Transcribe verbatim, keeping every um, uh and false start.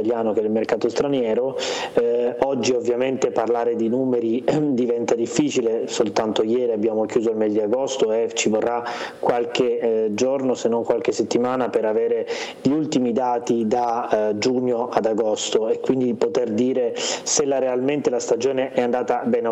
italiano che del mercato straniero. Eh, oggi ovviamente parlare di numeri diventa difficile, soltanto ieri abbiamo chiuso il mese di agosto e ci vorrà qualche eh, giorno, se non qualche settimana, per avere gli ultimi dati da eh, giugno ad agosto e quindi poter dire se la, realmente la stagione è andata bene o